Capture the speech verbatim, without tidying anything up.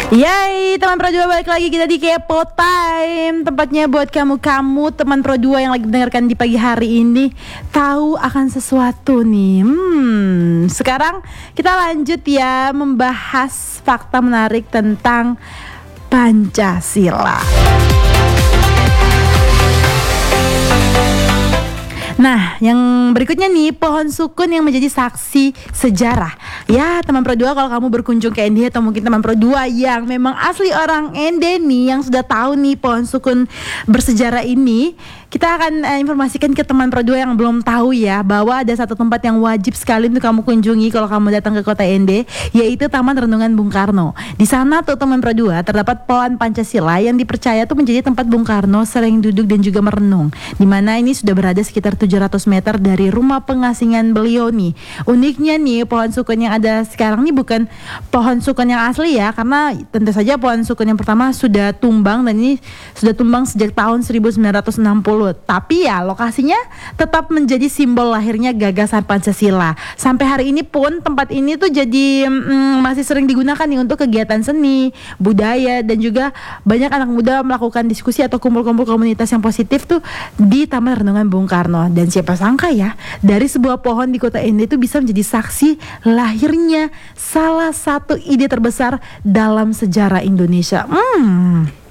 Yay, teman Pro dua balik lagi kita di Kepo Time. Tempatnya buat kamu-kamu teman Pro dua yang lagi mendengarkan di pagi hari ini tahu akan sesuatu nih. Hmm, sekarang kita lanjut ya membahas fakta menarik tentang Pancasila. Nah, yang berikutnya nih, pohon sukun yang menjadi saksi sejarah. Ya, teman Pro dua, kalau kamu berkunjung ke N D atau mungkin teman Pro dua yang memang asli orang N D nih, yang sudah tahu nih pohon sukun bersejarah ini, kita akan uh, informasikan ke teman Pro dua yang belum tahu ya, bahwa ada satu tempat yang wajib sekali untuk kamu kunjungi kalau kamu datang ke kota N D, yaitu Taman Renungan Bung Karno. Di sana tuh teman Pro dua terdapat pohon Pancasila yang dipercaya tuh menjadi tempat Bung Karno sering duduk dan juga merenung. Di mana ini sudah berada sekitar tujuh ratus meter dari rumah pengasingan beliau nih. Uniknya nih, pohon sukun yang ada sekarang nih bukan pohon sukun yang asli ya, karena tentu saja pohon sukun yang pertama sudah tumbang dan ini sudah tumbang sejak tahun seribu sembilan ratus enam puluh. Tapi ya lokasinya tetap menjadi simbol lahirnya gagasan Pancasila. Sampai hari ini pun tempat ini tuh jadi mm, masih sering digunakan nih untuk kegiatan seni, budaya, dan juga banyak anak muda melakukan diskusi atau kumpul-kumpul komunitas yang positif tuh di Taman Renungan Bung Karno. Dan siapa sangka ya, dari sebuah pohon di kota N D itu bisa menjadi saksi lahirnya salah satu ide terbesar dalam sejarah Indonesia. Hmm.